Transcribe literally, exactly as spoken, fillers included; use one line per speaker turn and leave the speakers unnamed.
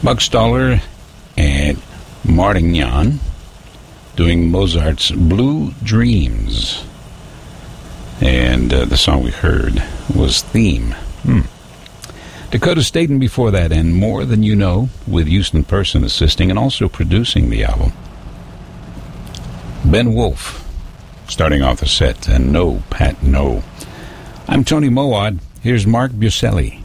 Buckstaller and Martignan doing Mozart's Blue Dreams. And uh, the song we heard was Theme. Hmm. Dakota Staten before that, and More Than You Know, with Houston Person assisting and also producing the album. Ben Wolf, starting off the set, and No, Pat, No. I'm Tony Mowat. Here's Mark Buselli.